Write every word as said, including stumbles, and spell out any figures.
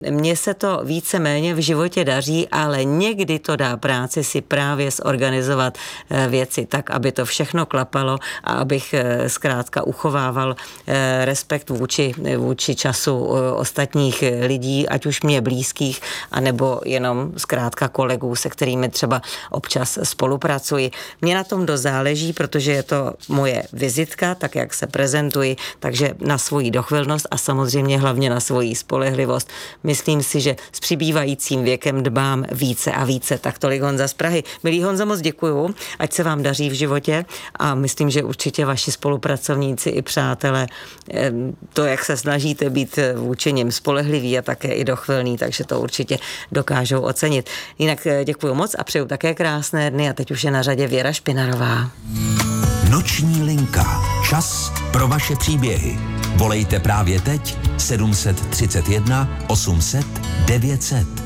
Mně se to víceméně v životě daří, ale někdy to dá práci si právě zorganizovat věci tak, aby to všechno klapalo a abych zkrátka uchovával respekt vůči, vůči času ostatních lidí, ať už mě blízkých, anebo jenom zkrátka kolegů, se kterými třeba občas spolupracuji. Mně na tom dost záleží, protože je to moje vizitka, tak jak se prezentuji, takže na svoji dochvilnost a samozřejmě hlavně na svoji spolehlivost. Myslím si, že s přibývajícím věkem dbám více a více. Tak tolik Honza z Prahy. Milý Honzo, moc děkuju, ať se vám daří v životě a myslím, že určitě vaši spolupracovníci i přátelé, to, jak se snažíte být vůči nim spolehliví a také i dochvilný, takže to určitě dokážou ocenit. Jinak děkuju moc a přeju také krásné dny a teď už je na řadě Věra Špinarová. Noční linka. Čas pro vaše příběhy. Volejte právě teď sedm set třicet jedna osm set devět set.